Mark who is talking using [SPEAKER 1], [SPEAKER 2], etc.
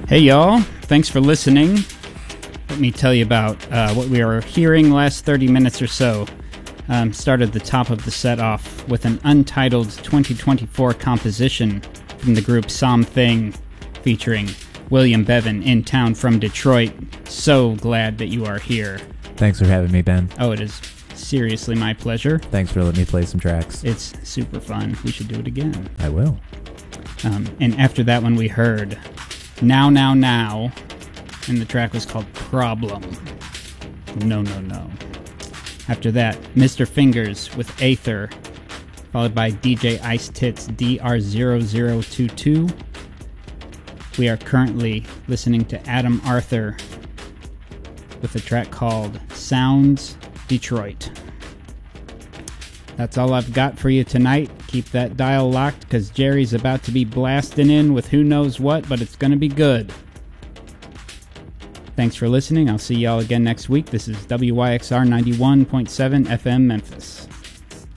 [SPEAKER 1] Hey y'all, thanks for listening. Let me tell you about what we are hearing last 30 minutes or so. Started the top of the set off with an untitled 2024 composition from the group Something, featuring William Bevan in town from Detroit. So glad that you are here.
[SPEAKER 2] Thanks for having me, Ben.
[SPEAKER 1] Oh, it is seriously my pleasure.
[SPEAKER 2] Thanks for letting me play some tracks.
[SPEAKER 1] It's super fun. We should do it again.
[SPEAKER 2] I will.
[SPEAKER 1] And after that one we heard Now, Now, Now, and the track was called Problem. No, no, no. After that, Mr. Fingers with Aether, followed by DJ Ice Tits DR0022. We are currently listening to Adam Arthur with a track called Sounds Detroit. That's all I've got for you tonight. Keep that dial locked because Jerry's about to be blasting in with who knows what, but it's going to be good. Thanks for listening. I'll see y'all again next week. This is WYXR 91.7 FM Memphis.